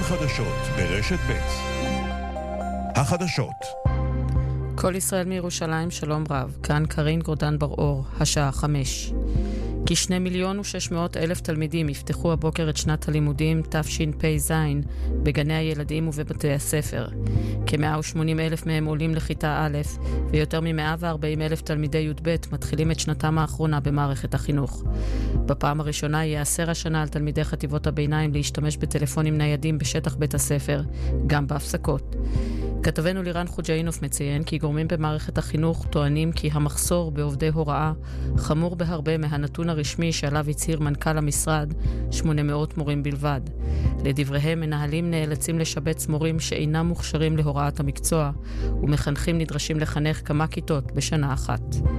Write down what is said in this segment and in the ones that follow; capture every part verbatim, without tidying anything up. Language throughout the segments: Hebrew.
חדשות ברשת ב'. החדשות. כל ישראל מירושלים, שלום רב. כאן קרין גורדן בר-אור, השעה חמש. כשני מיליון ושש מאות אלף תלמידים יפתחו הבוקר את שנת הלימודים תשפ"ז בגני הילדים ובבתי הספר. כ-מאה ושמונים אלף מהם עולים לכיתה א', ויותר מ-מאה וארבעים אלף תלמידי י"ב מתחילים את שנתם האחרונה במערכת החינוך. בפעם הראשונה ייאסר השנה על תלמידי חטיבות הביניים להשתמש בטלפונים ניידים בשטח בית הספר, גם בהפסקות. כתבנו לירן חוג'אינוף מציין כי גורמים במערכת החינוך טוענים כי המחסור בעובדי הוראה חמור בהרבה מהנתון הרשמי שעליו הצהיר מנכ"ל המשרד, שמונה מאות מורים בלבד. לדבריהם, מנהלים נאלצים לשבץ מורים שאינם מוכשרים להוראת המקצוע, ומחנכים נדרשים לחנך כמה כיתות בשנה אחת.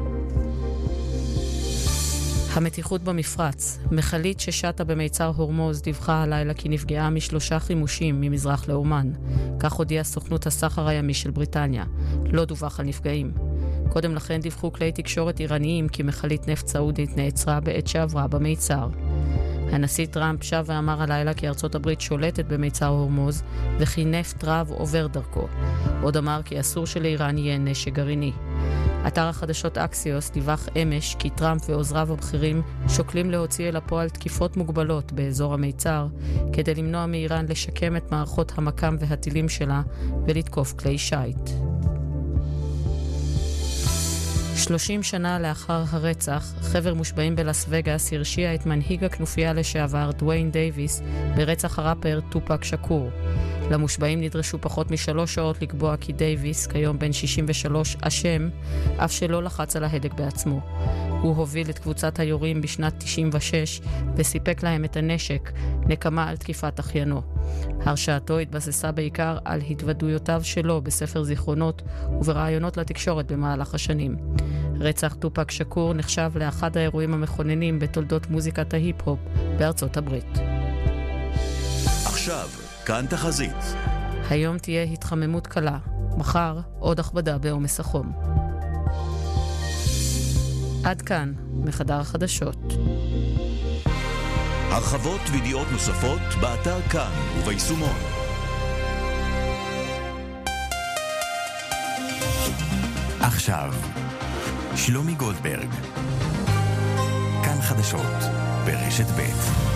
המתיחות במפרץ. מכלית ששטה במיצר הורמוז דיווחה הלילה כי נפגעה משלושה חימושים ממזרח לאומן. כך הודיעה סוכנות הסחר הימי של בריטניה. לא דווח על נפגעים. קודם לכן דיווחו כלי תקשורת איראניים כי מכלית נפט סעודית נעצרה בעת שעברה במיצר. הנשיא טראמפ שב ואמר הלילה כי ארצות הברית שולטת במיצר הורמוז וכי נפט רב עובר דרכו. עוד אמר כי אסור שלאיראן יהיה נשק גרעיני. אתר החדשות אקסיוס דיווח אמש כי טראמפ ועוזריו הבכירים שוקלים להוציא אל הפועל תקיפות מוגבלות באזור המיצר כדי למנוע מאיראן לשקם את מערכות המקם והטילים שלה ולתקוף כלי שייט. שלושים שנה לאחר הרצח, חבר מושבעים בלאס וגאס הרשיע את מנהיג הכנופיה לשעבר דוויין דייביס ברצח הראפר טופק שקור. למושבעים נדרשו פחות משלוש שעות לקבוע כי דייביס, כיום בן שישים ושלוש, אשם, אף שלא לחץ על ההדק בעצמו. הוא הוביל את קבוצת היורים בשנת תשעים ושש וסיפק להם את הנשק, נקמה על תקיפת אחיינו. הרשעתו התבססה בעיקר על התוודעויותיו שלו בספר זיכרונות וברעיונות לתקשורת במהלך השנים. רצח טופק שקור נחשב לאחד האירועים המכוננים בתולדות מוזיקת ההיפ-הופ בארצות הברית. עכשיו, כאן תחזית. היום תהיה התחממות קלה, מחר עוד הכבדה בעומס החום. עד כאן, מחדר החדשות. הרחבות וידיעות נוספות באתר כאן וביישומון. עכשיו, שלומי גולדברג. כאן חדשות ברשת ב'.